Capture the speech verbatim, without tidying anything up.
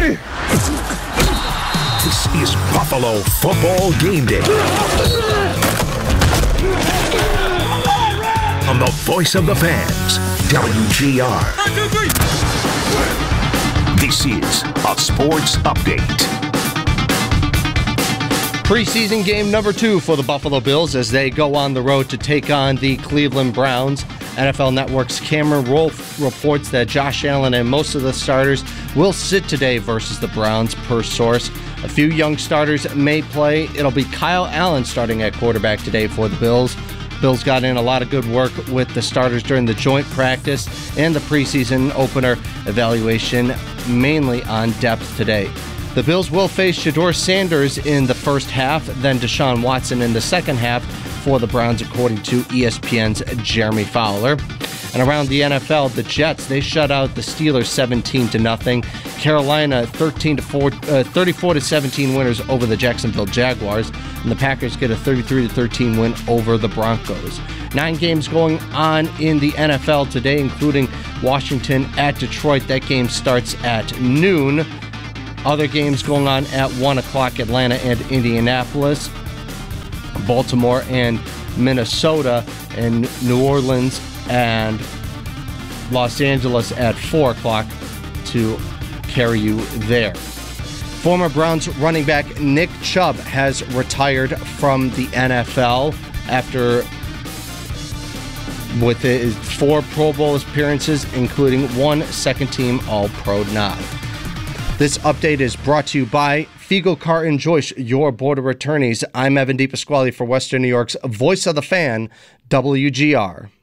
This is Buffalo Football Game Day. On the voice of the fans, W G R. This is a sports update. Preseason game number two for the Buffalo Bills as they go on the road to take on the Cleveland Browns. N F L Network's Cameron Wolfe reports that Josh Allen and most of the starters will sit today versus the Browns, per source. A few young starters may play. It'll be Kyle Allen starting at quarterback today for the Bills. Bills got in a lot of good work with the starters during the joint practice and the preseason opener evaluation, mainly on depth today. The Bills will face Shedeur Sanders in the first half, then Deshaun Watson in the second half for the Browns, according to E S P N's Jeremy Fowler. And around the N F L, the Jets, they shut out the Steelers seventeen to nothing. Carolina thirteen to four, uh, thirty-four to seventeen winners over the Jacksonville Jaguars, and the Packers get a thirty-three to thirteen win over the Broncos. Nine games going on in the N F L today, including Washington at Detroit. That game starts at noon. Other games going on at one o'clock, Atlanta and Indianapolis, Baltimore and Minnesota, and New Orleans and Los Angeles at four o'clock to carry you there. Former Browns running back Nick Chubb has retired from the N F L after with his four Pro Bowl appearances, including one second-team All-Pro nod. This update is brought to you by Fiegel Carton Joyce, your board of attorneys. I'm Evan DePasquale for Western New York's Voice of the Fan, W G R.